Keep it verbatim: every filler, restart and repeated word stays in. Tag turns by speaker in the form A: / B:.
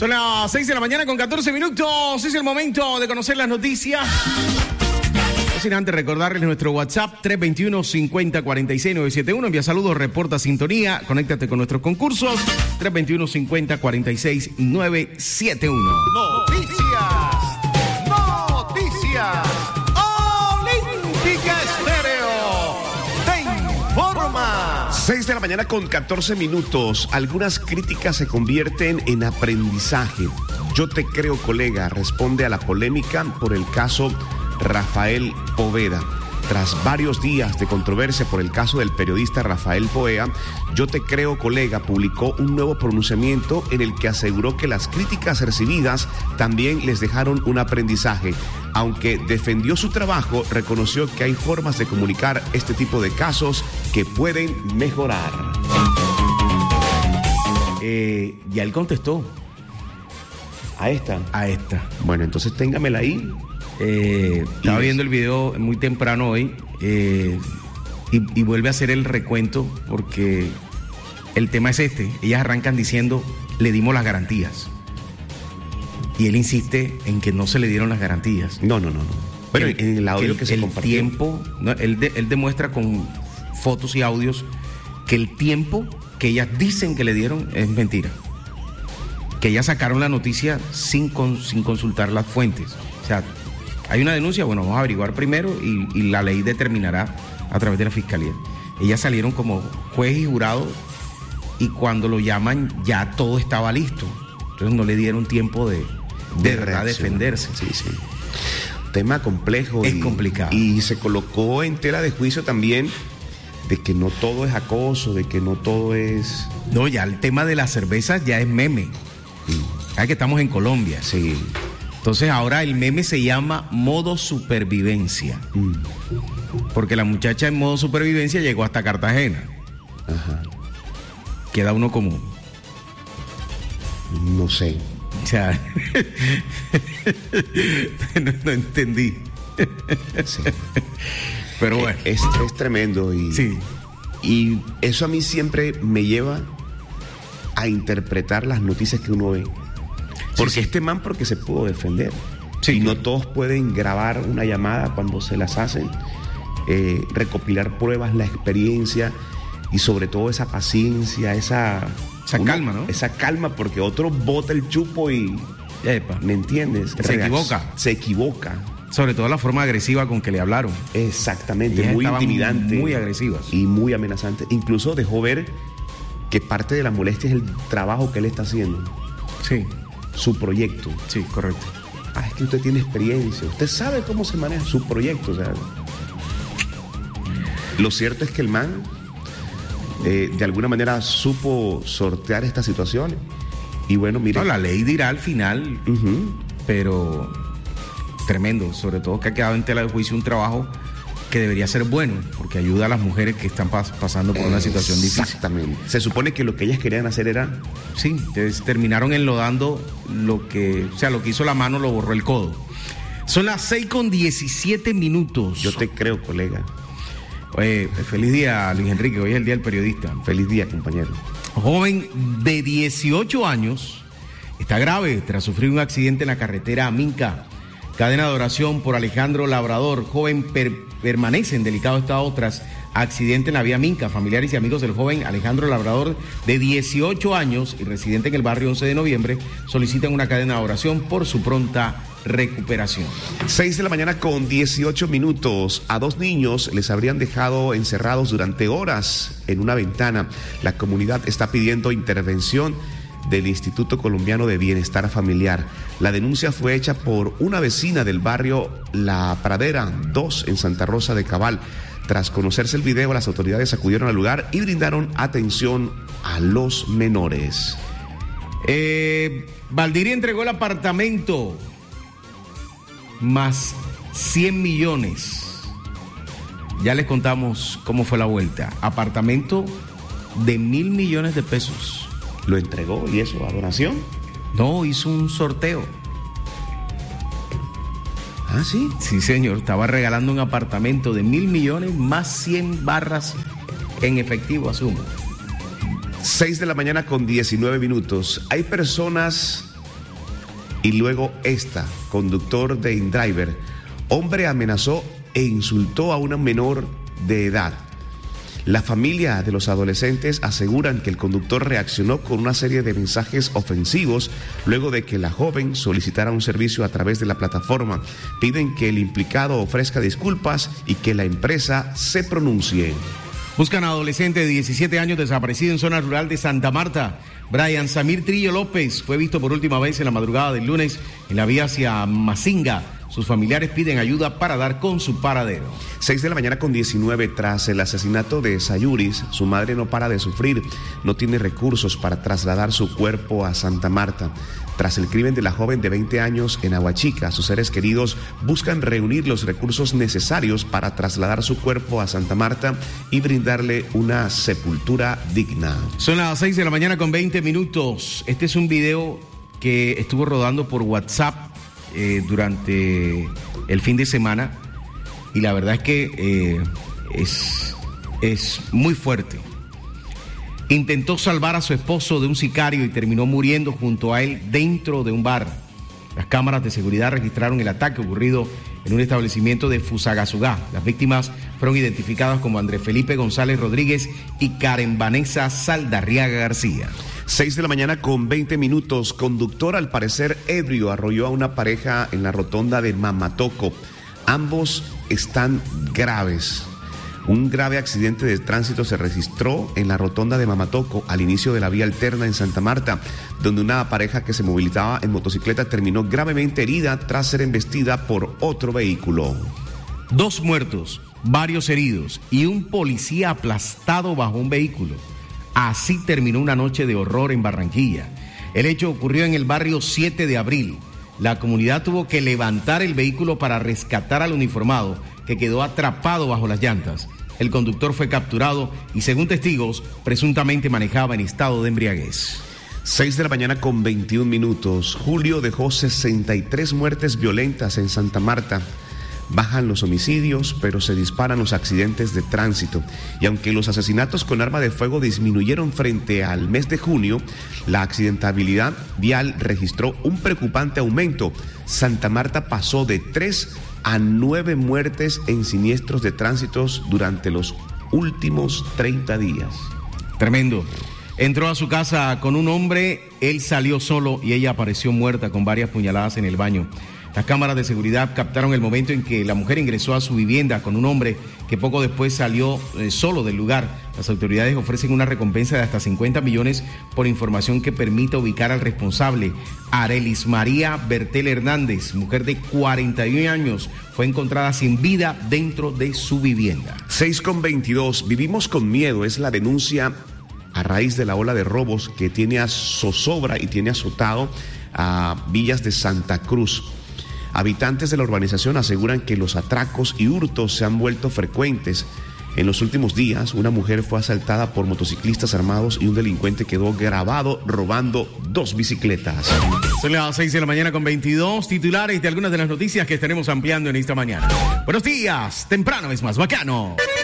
A: Son las seis de la mañana con catorce minutos. Es el momento de conocer las noticias. No sin antes recordarles nuestro WhatsApp tres dos uno, cincuenta, cuarenta y seis, novecientos setenta y uno. Envía saludos, reporta sintonía, conéctate con nuestros concursos. tres dos uno, cincuenta, cuarenta y seis, novecientos setenta y uno.
B: Noticias. Noticias. Olímpica Estéreo. Te informa. seis de la mañana con catorce minutos. Algunas críticas se convierten en aprendizaje. Yo te creo, colega, responde a la polémica por el caso Rafael Poveda. Tras varios días de controversia por el caso del periodista Rafael Poveda, Yo te creo, colega, publicó un nuevo pronunciamiento en el que aseguró que las críticas recibidas también les dejaron un aprendizaje. Aunque defendió su trabajo, reconoció que hay formas de comunicar este tipo de casos que pueden mejorar.
A: Eh, ya él contestó.
B: ¿A esta?
A: A esta.
B: Bueno, entonces téngamela ahí.
A: Eh, estaba
B: Y-
A: viendo el video muy temprano hoy eh, y, y vuelve a hacer el recuento porque el tema es este. Ellas arrancan diciendo, le dimos las garantías. Y él insiste en que no se le dieron las garantías.
B: No, no, no, no. Bueno,
A: El-
B: en el audio
A: el,
B: que se
A: el
B: compartió.
A: tiempo, no, él, de- él demuestra con fotos y audios que el tiempo que ellas dicen que le dieron es mentira. Que ellas sacaron la noticia sin, con- sin consultar las fuentes. O sea, hay una denuncia, bueno, vamos a averiguar primero y, y la ley determinará a través de la fiscalía. Ellas salieron como juez y jurado y cuando lo llaman ya todo estaba listo. Entonces no le dieron tiempo de, de, verdad
B: reacción.
A: defenderse.
B: Sí, sí. Tema complejo.
A: Es
B: y,
A: complicado.
B: Y se colocó en tela de juicio también de que no todo es acoso, de que no todo es...
A: No, ya el tema de las cervezas ya es meme. Ya que estamos en Colombia.
B: Sí.
A: Entonces ahora el meme se llama modo supervivencia.
B: Mm.
A: Porque la muchacha en modo supervivencia llegó hasta Cartagena.
B: Ajá.
A: Queda uno común.
B: No sé.
A: O sea, no, no entendí.
B: Sí.
A: Pero bueno.
B: Es, es tremendo y,
A: Sí.
B: y eso a mí siempre me lleva a interpretar las noticias que uno ve. Porque
A: sí.
B: este man porque se pudo defender.
A: Sí,
B: y no
A: claro.
B: todos pueden grabar una llamada cuando se las hacen, eh, recopilar pruebas, la experiencia y sobre todo esa paciencia, esa...
A: Esa calma, ¿no?
B: Esa calma porque otro bota el chupo y...
A: Epa.
B: ¿Me entiendes?
A: Se
B: Reacc-
A: equivoca.
B: Se equivoca.
A: Sobre todo la forma agresiva con que le hablaron.
B: Exactamente,
A: Ellas
B: muy
A: estaban
B: intimidante.
A: muy agresivas.
B: Y muy amenazante. Incluso dejó ver que parte de la molestia es el trabajo que él está haciendo,
A: Sí,
B: su proyecto.
A: sí, correcto.
B: Ah, es que usted tiene experiencia, usted sabe cómo se maneja su proyecto. O sea, lo cierto es que el man eh, de alguna manera supo sortear estas situaciones. Y bueno, mire.
A: No, la ley dirá al final,
B: Ujú.
A: pero tremendo, sobre todo que ha quedado en tela de juicio un trabajo que debería ser bueno, porque ayuda a las mujeres que están pas- pasando por una situación difícil.
B: Exactamente. Se supone que lo que ellas querían hacer era...
A: Sí, entonces terminaron enlodando lo que, o sea, lo que hizo la mano lo borró el codo. Son las seis con diecisiete minutos.
B: Yo te creo, colega.
A: Oye, feliz día, Luis Enrique, hoy es el día del periodista.
B: Feliz día, compañero.
A: Joven de dieciocho años está grave tras sufrir un accidente en la carretera a Minca. Cadena de oración por Alejandro Labrador. Joven per- permanece en delicado estado tras accidente en la vía Minca. Familiares y amigos del joven Alejandro Labrador, de dieciocho años y residente en el barrio once de noviembre, solicitan una cadena de oración por su pronta recuperación.
B: seis de la mañana con dieciocho minutos. A dos niños les habrían dejado encerrados durante horas en una ventana. La comunidad está pidiendo intervención del Instituto Colombiano de Bienestar Familiar. La denuncia fue hecha por una vecina del barrio La Pradera dos en Santa Rosa de Cabal. Tras conocerse el video, las autoridades acudieron al lugar y brindaron atención a los menores.
A: Eh, Valdiria entregó el apartamento más cien millones. Ya les contamos cómo fue la vuelta. Apartamento de mil millones de pesos.
B: ¿Lo entregó y eso a donación?
A: No, hizo un sorteo.
B: Ah, sí.
A: Sí, señor, estaba regalando un apartamento de mil millones más cien barras en efectivo, asumo.
B: seis de la mañana con diecinueve minutos. Hay personas y luego esta, conductor de InDriver. Hombre amenazó e insultó a una menor de edad. La familia de los adolescentes aseguran que el conductor reaccionó con una serie de mensajes ofensivos luego de que la joven solicitara un servicio a través de la plataforma. Piden que el implicado ofrezca disculpas y que la empresa se pronuncie.
A: Buscan a adolescente de diecisiete años desaparecido en zona rural de Santa Marta. Brian Samir Trillo López fue visto por última vez en la madrugada del lunes en la vía hacia Mazinga. Sus familiares piden ayuda para dar con su paradero.
B: seis de la mañana con diecinueve, tras el asesinato de Sayuris, su madre no para de sufrir, no tiene recursos para trasladar su cuerpo a Santa Marta. Tras el crimen de la joven de veinte años en Aguachica, sus seres queridos buscan reunir los recursos necesarios para trasladar su cuerpo a Santa Marta y brindarle una sepultura digna.
A: Son las seis de la mañana con veinte minutos. Este es un video que estuvo rodando por WhatsApp Eh, durante el fin de semana y la verdad es que eh, es, es muy fuerte. Intentó salvar a su esposo de un sicario y terminó muriendo junto a él dentro de un bar. Las cámaras de seguridad registraron el ataque ocurrido en un establecimiento de Fusagasugá. Las víctimas fueron identificadas como Andrés Felipe González Rodríguez y Karen Vanessa Saldarriaga García.
B: seis de la mañana con veinte minutos. Conductor, al parecer ebrio, arrolló a una pareja en la rotonda de Mamatoco. Ambos están graves. Un grave accidente de tránsito se registró en la rotonda de Mamatoco al inicio de la vía alterna en Santa Marta, donde una pareja que se movilizaba en motocicleta terminó gravemente herida tras ser embestida por otro vehículo.
A: Dos muertos, varios heridos y un policía aplastado bajo un vehículo. Así terminó una noche de horror en Barranquilla. El hecho ocurrió en el barrio siete de abril. La comunidad tuvo que levantar el vehículo para rescatar al uniformado, que quedó atrapado bajo las llantas. El conductor fue capturado y, según testigos, presuntamente manejaba en estado de embriaguez.
B: seis de la mañana con veintiún minutos. Julio dejó sesenta y tres muertes violentas en Santa Marta. Bajan los homicidios, pero se disparan los accidentes de tránsito. Y aunque los asesinatos con arma de fuego disminuyeron frente al mes de junio, la accidentabilidad vial registró un preocupante aumento. Santa Marta pasó de tres a nueve muertes en siniestros de tránsito durante los últimos treinta días.
A: Tremendo. Entró a su casa con un hombre, él salió solo y ella apareció muerta con varias puñaladas en el baño. Las cámaras de seguridad captaron el momento en que la mujer ingresó a su vivienda con un hombre que poco después salió eh, solo del lugar. Las autoridades ofrecen una recompensa de hasta cincuenta millones por información que permita ubicar al responsable. Arelis María Bertel Hernández, mujer de cuarenta y un años, fue encontrada sin vida dentro de su vivienda.
B: seis con veintidós. Vivimos con miedo, es la denuncia a raíz de la ola de robos que tiene a zozobra y tiene azotado a Villas de Santa Cruz. Habitantes de la urbanización aseguran que los atracos y hurtos se han vuelto frecuentes. En los últimos días, una mujer fue asaltada por motociclistas armados y un delincuente quedó grabado robando dos bicicletas.
A: Son las seis de la mañana con veintidós, titulares de algunas de las noticias que estaremos ampliando en esta mañana. Buenos días, temprano es más bacano.